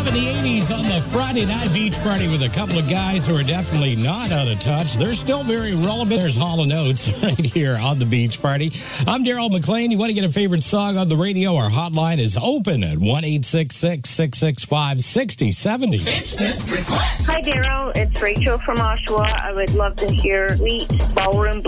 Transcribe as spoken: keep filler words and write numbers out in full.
in the eighties on the Friday Night Beach Party with a couple of guys who are definitely not out of touch. They're still very relevant. There's Hall and Oates right here on the Beach Party. I'm Daryl McLean. You want to get a favorite song on the radio? Our hotline is open at one eight six six, six six five, six zero seven zero. Instant request. Hi, Daryl. It's Rachel from Oshawa. I would love to hear Sweet Ballroom Blues.